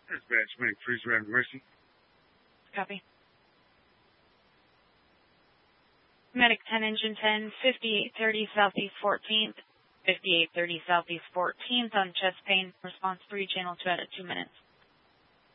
Dispatch, medic 3 surrounding Mercy. Copy. Medic 10, engine 10, 5830 Southeast 14th. 5830 Southeast 14th on chest pain. Response 3, channel 2 out of 2 minutes.